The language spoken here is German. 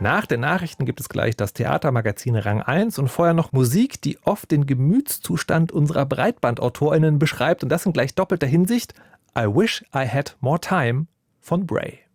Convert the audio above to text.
Nach den Nachrichten gibt es gleich das Theatermagazin Rang 1 und vorher noch Musik, die oft den Gemütszustand unserer BreitbandautorInnen beschreibt. Und das in gleich doppelter Hinsicht. I Wish I Had More Time von Bray.